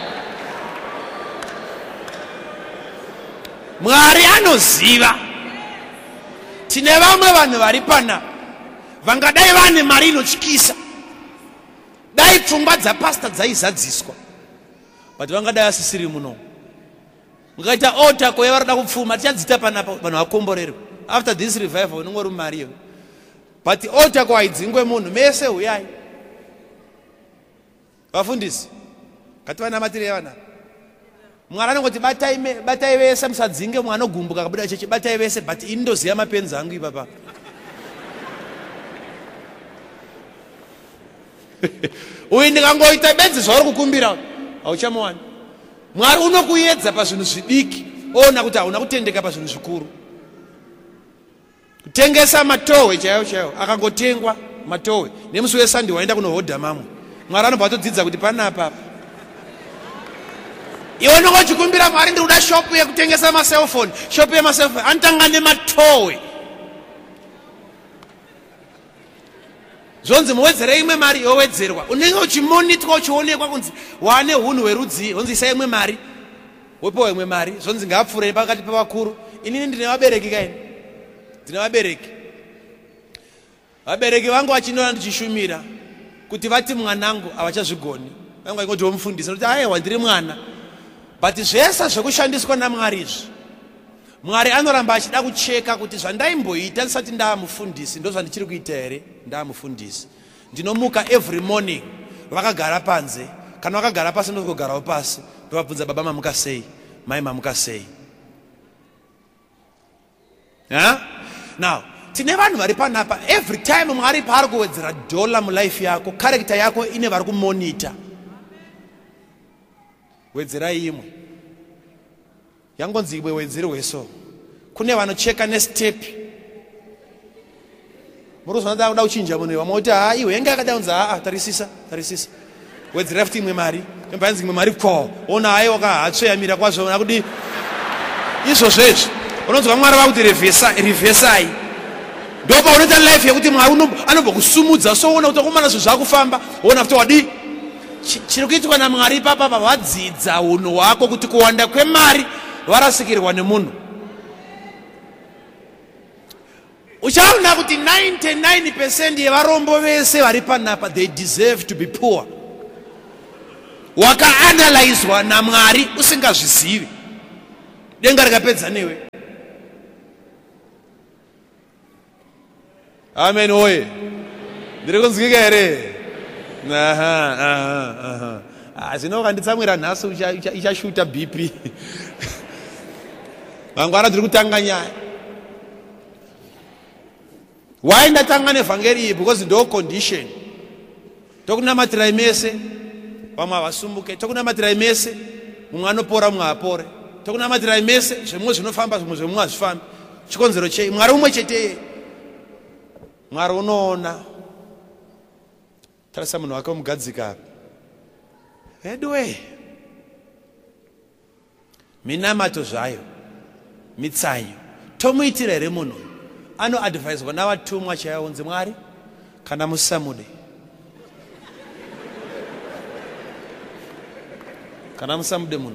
Mwari anoziva. Tine vamwe vanhu vari pana vangadai vane mari inotyisa. Dai pfungwa dzapasta dzaizadziswa. But vangadai asisiri muno. Mukaita ota kwa varida kupfuma tichadzita panapa vanhu vakomborerwa. After this revival unongori mari. But ota kwa idzingwe munhu mese uyai. Vafundisi. Kati vana matiri vana. Mwari anongoti batai batai vese musadzinge mwana ogumbuka kabuda chechi batai vese but indoziya mapenzi angu ipapa. uyu ndikangoita bedzi zvauri kukumbira hauchamuwani. Mwari unokuedza pazvinhu zvidiki oona kuti hauna kutendeka pazvinhu zvikuru. Kutengesa matowe chaiwo chaiwo akangotengwa matowe nemusi wesandi waenda kunohodha mamwe. Mwari anobva atodzidza kuti panapa iwe nongachikumbira Mwari ndiri kuda shopu yekutengesa maselfoni, shopu yemaselfoni anotanga nematowe. Zvonzi muwedzere imwe mari yowedzerwa. Unenge uchimonitwa uchionekwa kunzi wane hunhu hwerudzi, honzi isa imwe mari wopiwa imwe mari. Zvonzi ngapfuure pakati pavakuru. Inini ndine vabereki kaini, ndine vabereki. Vabereki vangu vachinona ndichishumira kuti vati mwanangu havachazvigoni. Vangu vachingoti vomufundisa kuti aiwa ndiri mwana. But zvese zvekushandiswa naMwari izvi, Mwari anoramba achida kucheka kuti zvandaimboita ndisati ndamufundisi ndozvandichiri kuita here. Ndamufundisi ndinomuka every morning vakagara panze, kana vakagara pasi ndokugarawo pasi ndovabvunza baba mamuka sei, mai mamuka sei. Yeah? Now tine vanhu vari panapa, every time Mwari paari kuwedzera dollar mulife yako, character yako ine vari kumonita. Wedzerai imwe yangonzi iwe wedzerwe so. Kune vanocheka nestepi. Murozwana da uchinja munhu wamoti ha iwe yanga akadaunza ha tarisisa tarisisa. Wedzera futi imwe mari. Embanzi imwe mari ko. Ona hayi wakahatsveyamira kwazvo nakudi izvo zvezvo. Unonzwa Mwari vakuti reversa reversai. Ndopa unoita life yekuti Mwari anobva kusumudza so ona kuti kumana zvinhu zvakufamba. Ona kuti wadi chiri kuitwa naMwari papa vadzidza unhu hwako kuti kuwanda kwemari warasikirwa nemunhu. Uchaona kuti ninety-nine percent yevarombo vese vari panapa they deserve to be poor. Wakaanalyzwa naMwari usingazvizivi. Denga rikapedza newe. Amen oye. Ndiri kunzwika here? Aha, aha, aha. Ah, zvinokanditsamwira nhasi ichashuta B P. Mangwana tiri kutanga nyaya. Why ndatanga nevhangeri iyi? Because ndo condition. Tokunamatirai mese vamwe havasumbuke. Tokunamatirai mese mumwe anopora mumwe apore. Tokunamatirai mese zvimwe zvinofamba zvimwe zvimwe hazvifambi. Chikonzero chei? Mwari umwe chete. Mwari unoona. Tarisa munhu wake mugadzika apa. Edwe. Minamato zvayo. Mitsanyo. Tomuitira here munhu. Ano adviswa navatumwa chayaunzi Mwari kana musamude. Kana musamude munhu.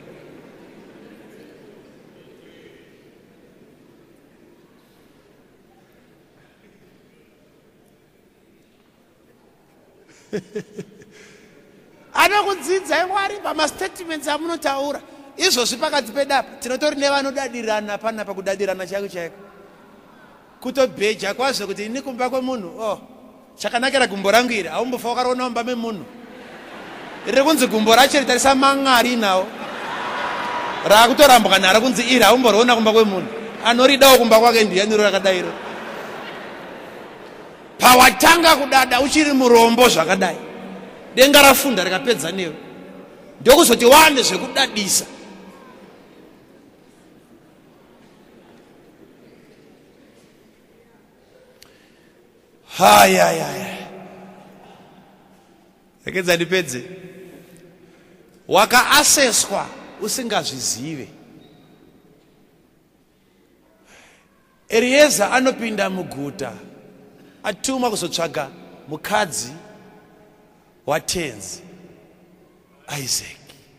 Anokudzidza Mwari pamastatements amunotaura. Izvozvi pakati pedapa tinotori nevanodadirana panapa kudadirana chako chako. Kutobheja kwazvo kuti ini kumba kwemunhu oh chakanakira gumbo rangu iri haumbofa wakaroona mumba memunhu. Riri kunzi gumbo racho ritarisa mang'ari nawo. Raakutorambwa naro kunzi iri haumboriona kumba kwemunhu. Anoridawo kumba kwake ndiani rakadairo. Pawatanga kudada uchiri murombo zvakadai. Denga rafunda rikapedza newe. Ndokuzoti wane zvekudadisa. Haya haya. Rekedza ndipedze. Wakaaseswa usingazvizive. Elieza anopinda muguta. Atuma kuzotsvaga mukadzi watenzi Isaac.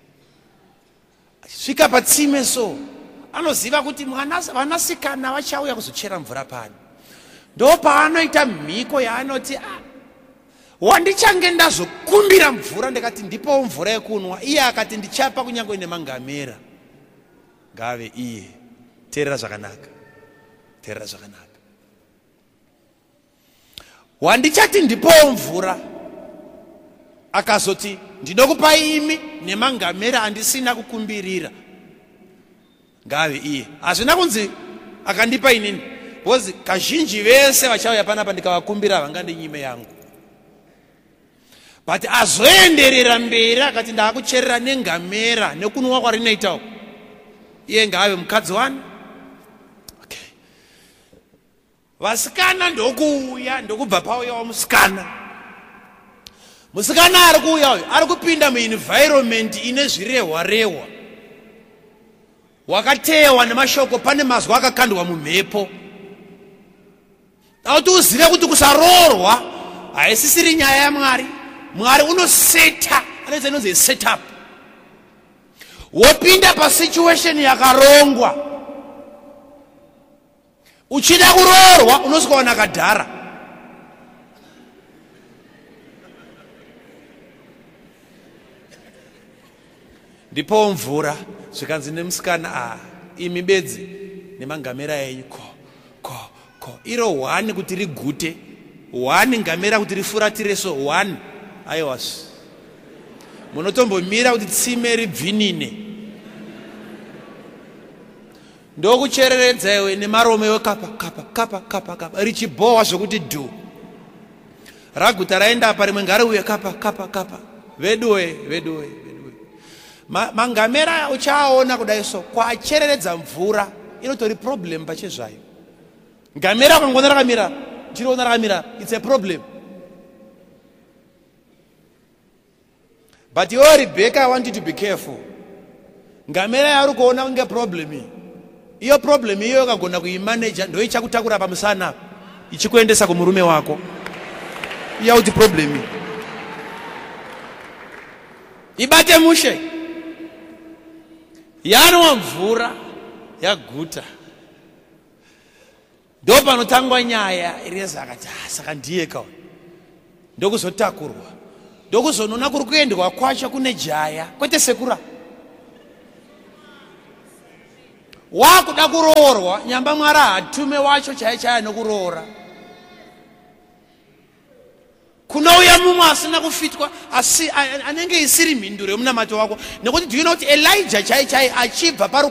Svika patsime so anoziva kuti vanasikana vachauya kuzochera mvura pano. Ndo paanoita mhiko yaanoti ah, wandichange ndazokumbira mvura ndikati ndipo mvura yekunwa. Iye akati ndichapa kunyange nemangamera. Ngave iye. Teerera zvakanaka. Teerera zvakanaka. Wandichati ndipo mvura. Akazoti ndinokupa imi nemangamera andisina kukumbirira. Ngave iye. Hazvina kunzi akandipa inini. Because kazhinji vese vachauya panapa ndikavakumbira vanga ndinyime yangu. but azoenderera mberi akati ndakucherera nengamera nekunwa kwarinoitawo iye ngaave mukadzi wani. Okay. Vasikana ndokuuya ndokubva pauyawo musikana. Musikana ari kuuya uyu ari kupinda muenvironment ine zvirehwa rehwa, wakatewa nemashoko, pane mazwi akakandwa mumhepo. Auti uzive kuti kusaroorwa haisisiri nyaya yaMwari. Mwari unoseta, anoita inonzi setup. Wopinda pasituation yakarongwa, uchida kuroorwa unosvika wanakadhara. Ndipo mvura zvikanzi nemusikana a imi bedzi nemangamera enyu ko ko ko iro one kuti rigute, one ngamera kuti rifuratire so one. Aiwas munotombomira kuti tsime ribvinine ndokuchereredza iwe nemarome wekapa kapa kapa kapa kapa richibohwa zvokuti dhu raguta raenda apa rimwe ngariuye kapa kapa kapa veduwe veduwe veduwe. Ma, mangamera uchaona kudai so kwachereredza mvura inotori problem pachezvayo. Ngamera kangona rakamira chiriona rakamira, it's a problem. But you, Rebecca, I want you to be careful. Ngamera yari kuona kunge problem. Iyo problem iyo kagona kuimanage ndo ichakutakura pamusana ichikuendesa kumurume wako. Iya uti problem. Ibate mushe. Yanwa mvura yaguta. Ndo panotangwa nyaya ireza akati saka ndiye kawo. Ndokuzotakurwa. Ndokuzonona kuri kuendwa kwacho kune jaya kwete sekura. Wakuda kuroorwa nyamba Mwari hatume wacho chaya chaya nokuroora. Kunouya mumwe asina kufitwa asi anenge isiri mhinduro yomunamato wako. Nekuti do you know kuti Elijah chai chai achibva paru